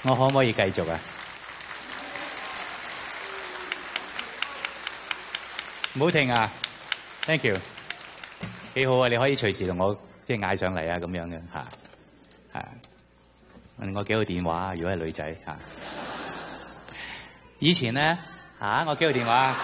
我可唔可以繼續啊？唔好停啊 ！Thank you， 幾好啊！你可以隨時同我即係嗌上嚟啊，咁樣嘅嚇。問我幾號電話？如果係女仔嚇。以前咧我幾號電話？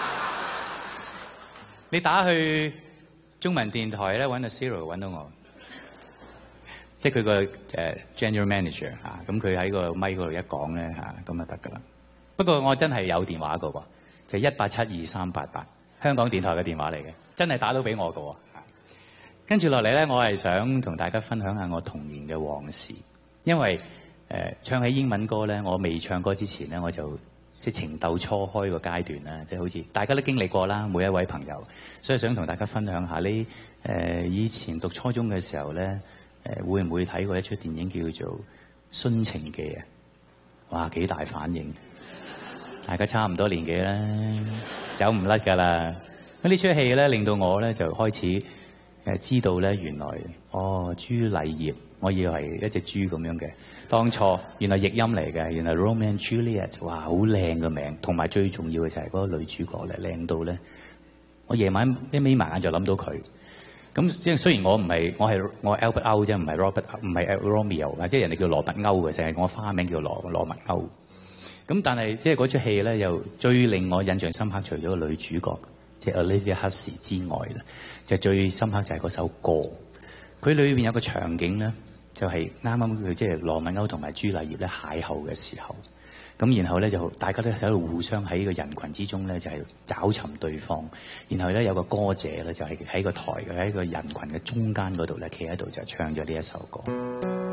你打去中文電台咧，揾阿 Zero 揾到我，即係佢個General Manager 嚇，咁佢喺個咪嗰度一講咧嚇，咁就得㗎啦。不過我真係有電話㗎喎，就1872388，香港電台嘅電話嚟嘅，真係打到俾我㗎喎。跟住落嚟咧，我係想同大家分享下我童年嘅往事，因為唱起英文歌咧，我未唱歌之前咧，我就即係情竇初開個階段啦，即係好似大家都經歷過啦，每一位朋友，所以想同大家分享下你以前讀初中嘅時候咧，會唔會睇過一出電影叫做《殉情記》啊？哇，幾大反應！大家差唔多年紀啦，走唔甩㗎啦。咁呢出戲咧，令到我咧就開始知道咧，原來朱麗葉，我以為係一隻豬咁樣嘅。當初原來譯音嚟嘅，原來 Romeo and Juliet， 哇，好靚嘅名，同埋最重要嘅就係嗰個女主角咧，靚到咧，我夜晚一眯埋眼就諗到佢。咁即係雖然我係 Albert O 啫，唔係 Robert， 唔係 Romeo， 即係人哋叫羅密歐嘅，成日我花名叫羅密歐。咁但係即係嗰出戲咧，又最令我印象深刻，除咗個女主角即係 Olivia Hussey 之外咧，就最深刻就係嗰首歌。佢裏邊有個場景咧。就係啱啱佢即係羅密歐同埋朱麗葉咧邂逅嘅時候，咁然後咧就大家都喺度互相喺個人群之中咧就係找尋對方，然後咧有個歌者咧就係喺個台嘅喺個人群嘅中間嗰度咧企喺度就唱咗呢一首歌。